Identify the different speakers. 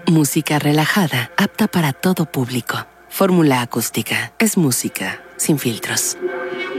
Speaker 1: Música relajada, apta para todo público. Fórmula Acústica. Es música sin filtros.